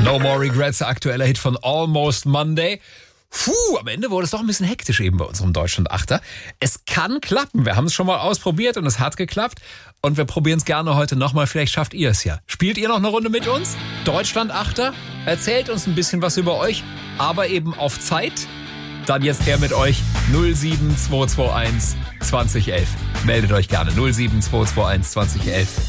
No More Regrets, aktueller Hit von Almost Monday. Am Ende wurde es doch ein bisschen hektisch eben bei unserem Deutschland-Achter. Es kann klappen. Wir haben es schon mal ausprobiert und es hat geklappt. Und wir probieren es gerne heute nochmal. Vielleicht schafft ihr es ja. Spielt ihr noch eine Runde mit uns? Deutschland-Achter? Erzählt uns ein bisschen was über euch, aber eben auf Zeit. Dann jetzt her mit euch 07221 2011. Meldet euch gerne 07221 2011.